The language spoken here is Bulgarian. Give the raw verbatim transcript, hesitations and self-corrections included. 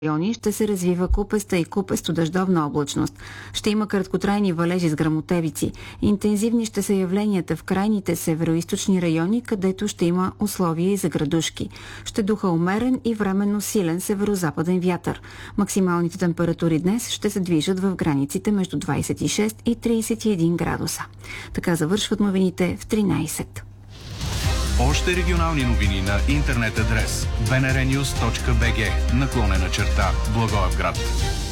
райони ще се развива купеста и купесто-дъждовна облачност. Ще има краткотрайни валежи с гръмотевици. Интензивни ще са явленията в крайните североизточни райони, където ще има условия и за градушки. Ще духа умерен и временно силен северо-западен вятър. Максималните температури днес ще се движат в границите между двадесет и шест и тридесет и един градуса. Така завършват новините в тринадесет. Още регионални новини на интернет адрес би ен ар нюз точка би джи наклонена черта Благоевград.